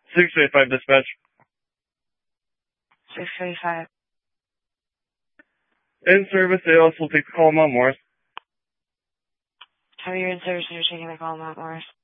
635 dispatch. 635. In service, ALS will take the call, Mount Morris. Have you in service and you're taking the call, Mount Morris?